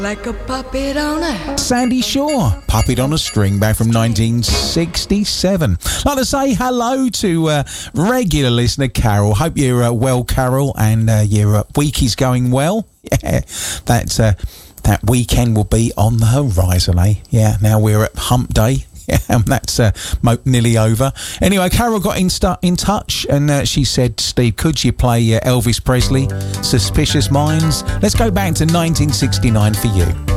Like a puppet on a... Sandy Shaw, Puppet on a String, back from 1967. I'd like to say hello to regular listener Carol. Hope you're well, Carol, and your week is going well. Yeah, that weekend will be on the horizon, eh? Yeah, now we're at Hump Day. Yeah, and that's nearly over. Anyway, Carol got in touch and she said, Steve, could you play Elvis Presley, Suspicious Minds? Let's go back to 1969 for you.